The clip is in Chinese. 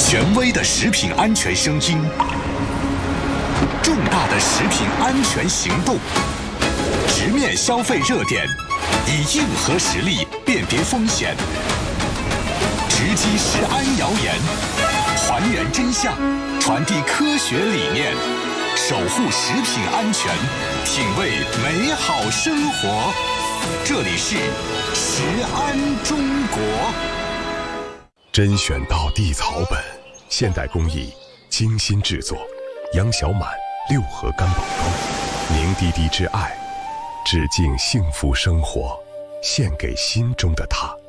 权威的食品安全声音，重大的食品安全行动，直面消费热点，以硬核实力辨别风险，直击食安谣言，还原真相，传递科学理念，守护食品安全，品味美好生活。这里是食安中国。 甄选到地草本，现代工艺，精心制作，杨小满六合干宝膏，凝滴滴之爱，致敬幸福生活，献给心中的他。